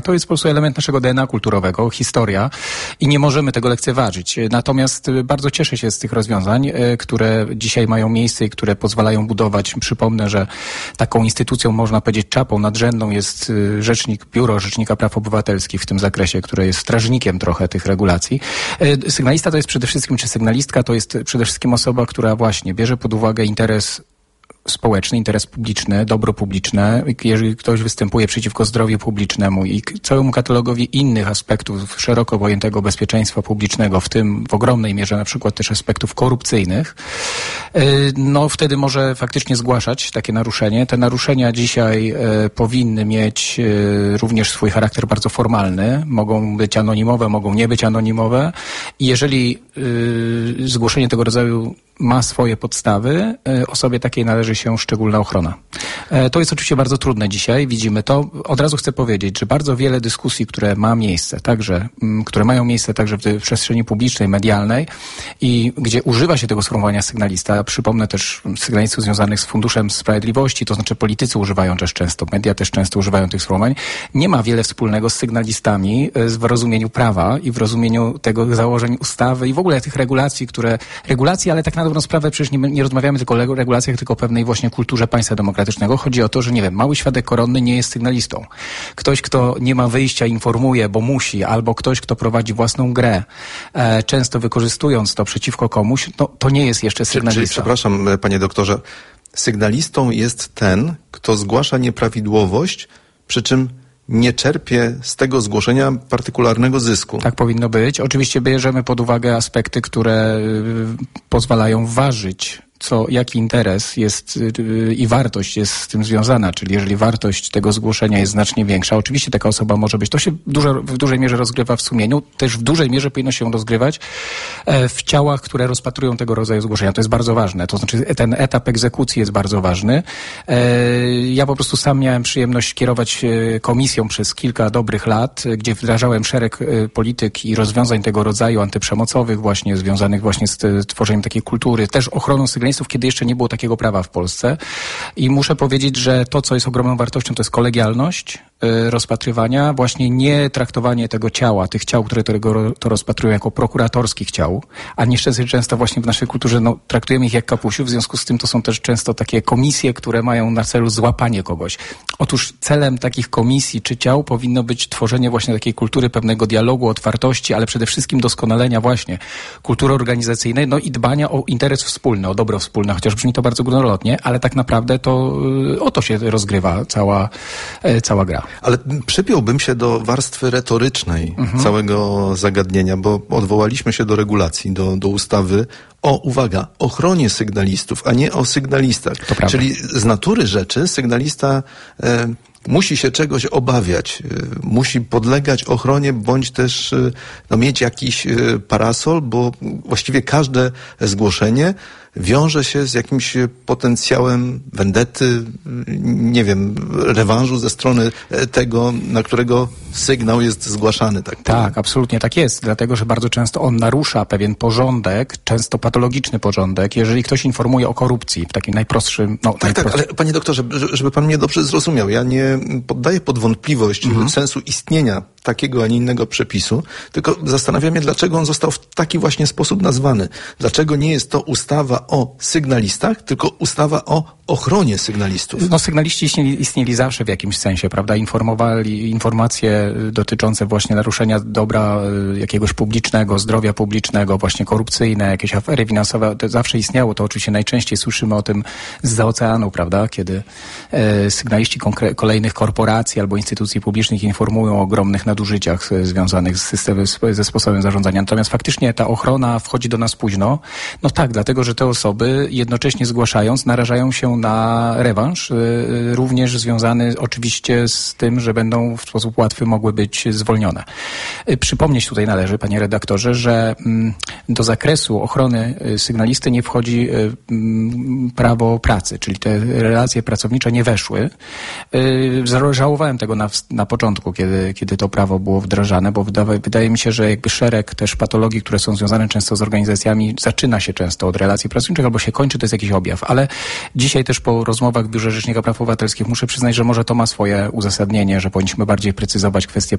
To jest po prostu element naszego DNA kulturowego, historia i nie możemy tego lekceważyć. Natomiast bardzo cieszę się z tych rozwiązań, które dzisiaj mają miejsce i które pozwalają budować. Przypomnę, że taką instytucją, można powiedzieć, czapą nadrzędną jest Biuro Rzecznika Praw Obywatelskich w tym zakresie, które jest strażnikiem trochę tych regulacji. Sygnalista to jest przede wszystkim, czy sygnalistka to jest przede wszystkim osoba, która właśnie bierze pod uwagę interes społeczny, interes publiczny, dobro publiczne. Jeżeli ktoś występuje przeciwko zdrowiu publicznemu i całemu katalogowi innych aspektów szeroko pojętego bezpieczeństwa publicznego, w tym w ogromnej mierze na przykład też aspektów korupcyjnych, no wtedy może faktycznie zgłaszać takie naruszenie. Te naruszenia dzisiaj powinny mieć również swój charakter bardzo formalny. Mogą być anonimowe, mogą nie być anonimowe. I jeżeli zgłoszenie tego rodzaju ma swoje podstawy, osobie takiej należy się szczególna ochrona. To jest oczywiście bardzo trudne dzisiaj, widzimy to. Od razu chcę powiedzieć, że bardzo wiele dyskusji, które mają miejsce także w przestrzeni publicznej, medialnej i gdzie używa się tego sformułowania sygnalista, przypomnę też sygnalistów związanych z Funduszem Sprawiedliwości, to znaczy politycy używają też często, media też często używają tych sformułowań, nie ma wiele wspólnego z sygnalistami w rozumieniu prawa i w rozumieniu tego założeń ustawy i w ogóle tych regulacji, ale tak na dobrą sprawę przecież nie rozmawiamy tylko o regulacjach, tylko o pewnej właśnie kulturze państwa demokratycznego. Chodzi o to, że mały świadek koronny nie jest sygnalistą. Ktoś, kto nie ma wyjścia, informuje, bo musi, albo ktoś, kto prowadzi własną grę, często wykorzystując to przeciwko komuś, to nie jest jeszcze sygnalista. Czyli, przepraszam, panie doktorze, sygnalistą jest ten, kto zgłasza nieprawidłowość, przy czym nie czerpie z tego zgłoszenia partykularnego zysku. Tak powinno być. Oczywiście bierzemy pod uwagę aspekty, które pozwalają ważyć, jaki interes jest i wartość jest z tym związana, czyli jeżeli wartość tego zgłoszenia jest znacznie większa, oczywiście taka osoba może być, to się w dużej mierze rozgrywa w sumieniu, też w dużej mierze powinno się rozgrywać w ciałach, które rozpatrują tego rodzaju zgłoszenia. To jest bardzo ważne, to znaczy ten etap egzekucji jest bardzo ważny. Ja po prostu sam miałem przyjemność kierować komisją przez kilka dobrych lat, gdzie wdrażałem szereg polityk i rozwiązań tego rodzaju antyprzemocowych właśnie, związanych właśnie z tworzeniem takiej kultury, też ochroną sygnalistów, kiedy jeszcze nie było takiego prawa w Polsce. I muszę powiedzieć, że to, co jest ogromną wartością, to jest kolegialność rozpatrywania, właśnie nie traktowanie tego ciała, tych ciał, które to rozpatrują jako prokuratorskich ciał, a niestety często właśnie w naszej kulturze traktujemy ich jak kapusiów, w związku z tym to są też często takie komisje, które mają na celu złapanie kogoś. Otóż celem takich komisji czy ciał powinno być tworzenie właśnie takiej kultury pewnego dialogu, otwartości, ale przede wszystkim doskonalenia właśnie kultury organizacyjnej, i dbania o interes wspólny, o dobro wspólne, chociaż brzmi to bardzo górnolotnie, ale tak naprawdę to o to się rozgrywa cała gra. Ale przypiąłbym się do warstwy retorycznej całego zagadnienia, bo odwołaliśmy się do regulacji, do ustawy o, uwaga, ochronie sygnalistów, a nie o sygnalistach. Czyli z natury rzeczy sygnalista musi się czegoś obawiać, musi podlegać ochronie, bądź też mieć jakiś parasol, bo właściwie każde zgłoszenie wiąże się z jakimś potencjałem wendety, nie wiem, rewanżu ze strony tego, na którego sygnał jest zgłaszany. Tak, absolutnie tak jest, dlatego że bardzo często on narusza pewien porządek, często patologiczny porządek, jeżeli ktoś informuje o korupcji w takim najprostszym... Tak, ale panie doktorze, żeby pan mnie dobrze zrozumiał, ja nie poddaję pod wątpliwość sensu istnienia takiego, a nie innego przepisu, tylko zastanawiam się, dlaczego on został w taki właśnie sposób nazwany. Dlaczego nie jest to ustawa o sygnalistach, tylko ustawa o ochronie sygnalistów? Sygnaliści istnieli zawsze w jakimś sensie, prawda? Informacje dotyczące właśnie naruszenia dobra jakiegoś publicznego, zdrowia publicznego, właśnie korupcyjne, jakieś afery finansowe, to zawsze istniało. To oczywiście najczęściej słyszymy o tym zza oceanu, prawda? Kiedy sygnaliści kolejnych korporacji albo instytucji publicznych informują o ogromnych nadużyciach związanych ze sposobem zarządzania. Natomiast faktycznie ta ochrona wchodzi do nas późno. Tak, dlatego, że te osoby jednocześnie zgłaszając narażają się na rewanż, również związany oczywiście z tym, że będą w sposób łatwy mogły być zwolnione. Przypomnieć tutaj należy, panie redaktorze, że do zakresu ochrony sygnalisty nie wchodzi prawo pracy, czyli te relacje pracownicze nie weszły. Żałowałem tego na początku, kiedy to prawo prawo było wdrażane, bo wydaje mi się, że jakby szereg też patologii, które są związane często z organizacjami, zaczyna się często od relacji pracowniczych albo się kończy, to jest jakiś objaw. Ale dzisiaj też po rozmowach w Biurze Rzecznika Praw Obywatelskich muszę przyznać, że może to ma swoje uzasadnienie, że powinniśmy bardziej precyzować kwestie